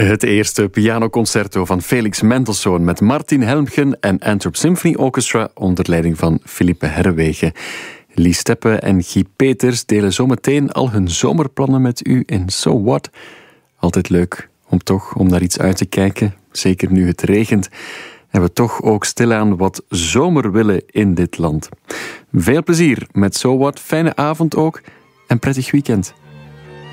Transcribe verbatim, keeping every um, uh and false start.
Het eerste pianoconcerto van Felix Mendelssohn met Martin Helmgen en Antwerp Symphony Orchestra onder leiding van Philippe Herrewegen. Lies Steppe en Guy Peters delen zometeen al hun zomerplannen met u in So What. Altijd leuk om toch om naar iets uit te kijken, zeker nu het regent en we toch ook stilaan wat zomer willen in dit land. Veel plezier met So What, fijne avond ook en prettig weekend.